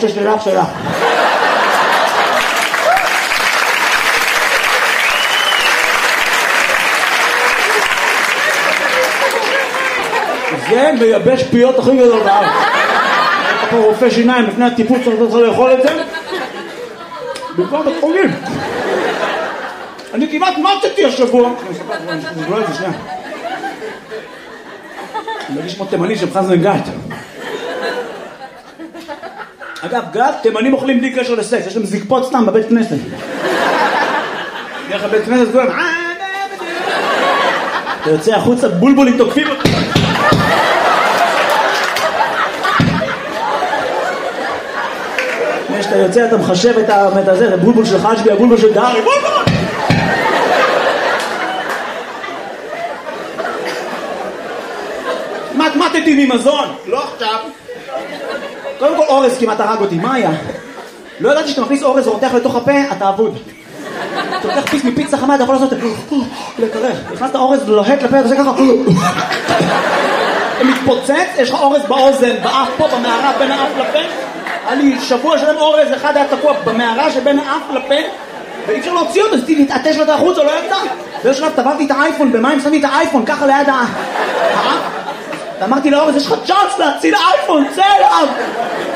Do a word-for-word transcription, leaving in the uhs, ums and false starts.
שיש לי לך שאלה. זה מייבש פיות הכי גדול בארץ. אתה פה רופא שיניים לפני הטיפול צריך לך לאכול את זה במקום בית חולים. אני כמעט מתתי השבוע. אני אספר את זה שנייה. אני מרגיש כמו תימני של חזן גת. אגב, גת, תימנים אוכלים בלי קשר לסקס, יש להם זקפות סתם בבית כנסת. דרך הבית כנסת כולם, אתה יוצא החוצה, בולבולים תוקפים אותי. כשאתה יוצא אתה מחשב את הזה, זה בולבול של חג'בי, הבולבול של דארי, בולבול! מתמטתי ממזון, לא עכשיו. קודם כל אורז כמעט הרג אותי, מה היה? לא ידעתי שאתה מכניס אורז ורותח לתוך הפה, אתה אבוד. אתה לוקח פיס מפיצה חמה, אתה יכול לעשות את זה, לקרח. הכנסת אורז לוהט לפה, אתה עושה ככה. אתה מתפוצץ, יש לך אורז באוזן, באף פה, במערה, בין האף לפה. היה לי שבוע שלם אורז, אחד היה תקוע במערה שבין האף לפה, ואי אפשר להוציא אותו, אז תתעטש לו את החוץ, או לא יצא. באיזשהו שלב טבעתי את האייפון, במים שמתי את האייפון, ככה ליד האף. ואמרתי לאורז, יש לך צ'אנס להציל האייפון, צא אליו!